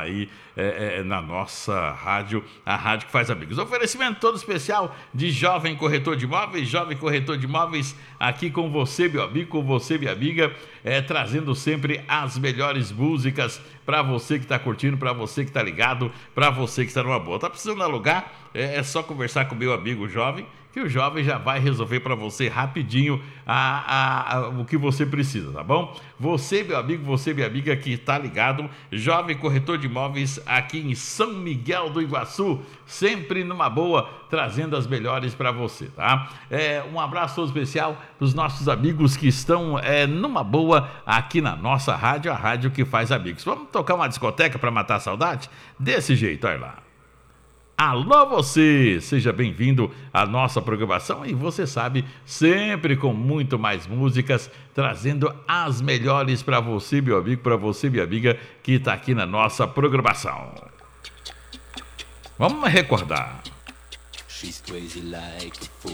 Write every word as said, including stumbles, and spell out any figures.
aí é, é, na nossa rádio, a rádio que faz amigos. Oferecimento todo especial de Jovem Corretor de Imóveis, Jovem Corretor de Imóveis, aqui com você, meu amigo, com você, minha amiga, é, trazendo sempre as melhores músicas para você que está curtindo, para você que está ligado, para você que está numa boa. Tá precisando alugar? É, é só conversar com meu amigo Jovem, que o Jovem já vai resolver para você rapidinho a, a, a, o que você precisa, tá bom? Você, meu amigo, você, minha amiga que está ligado, Jovem Corretor de Imóveis aqui em São Miguel do Iguaçu, sempre numa boa, trazendo as melhores para você, tá? É, um abraço todo especial para os nossos amigos que estão é, numa boa aqui na nossa rádio, a rádio que faz amigos. Vamos tocar uma discoteca para matar a saudade? Desse jeito, olha lá. Alô você, seja bem-vindo à nossa programação e você sabe, sempre com muito mais músicas, trazendo as melhores para você, meu amigo, para você, minha amiga, que está aqui na nossa programação. Vamos recordar. She's crazy like the fool.